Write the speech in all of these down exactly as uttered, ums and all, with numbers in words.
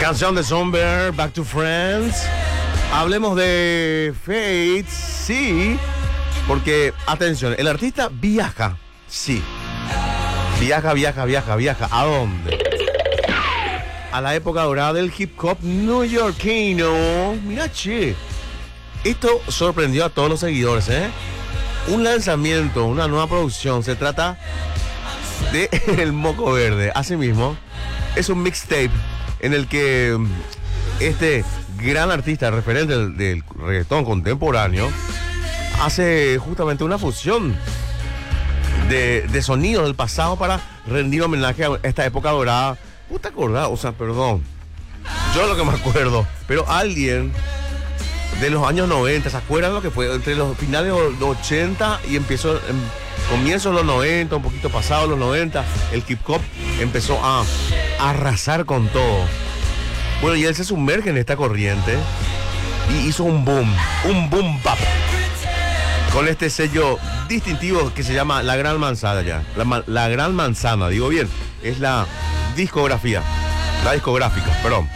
Canción de Somber, Back to Friends. Hablemos de Fate, sí, porque, atención, el artista viaja, sí. Viaja, viaja, viaja, viaja. ¿A dónde? A la época dorada del hip hop neoyorquino. Mira, che. Esto sorprendió a todos los seguidores, ¿eh? Un lanzamiento, una nueva producción. Se trata de El Moco Verde. Asimismo, es un mixtape en el que este gran artista, referente del, del reggaetón contemporáneo, hace justamente una fusión de, de sonidos del pasado para rendir homenaje a esta época dorada. ¿Vos te acordás? O sea, perdón, yo lo que me acuerdo, pero alguien de los años noventa, ¿se acuerdan lo que fue? Entre los finales de los ochenta y empezó, en, comienzo de los noventa, un poquito pasado los noventa, el hip hop empezó a, a arrasar con todo. Bueno, y él se sumerge en esta corriente y hizo un boom, un boom bap, con este sello distintivo que se llama La Gran Manzana, ya. La, la Gran Manzana, digo bien, es la discografía, la discográfica, perdón.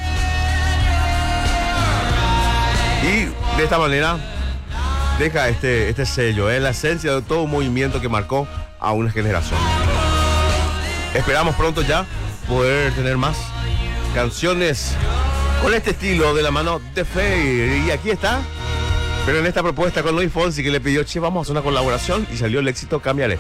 Y de esta manera deja este, este sello, es ¿eh? la esencia de todo un movimiento que marcó a una generación. Esperamos pronto ya poder tener más canciones con este estilo de la mano de Fate. Y aquí está, pero en esta propuesta con Luis Fonsi, que le pidió, che, vamos a hacer una colaboración, y salió el éxito Cambiaré.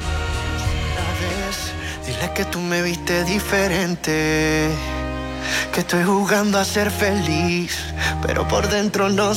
Dile que tú me viste diferente, que estoy jugando a ser feliz, pero por dentro no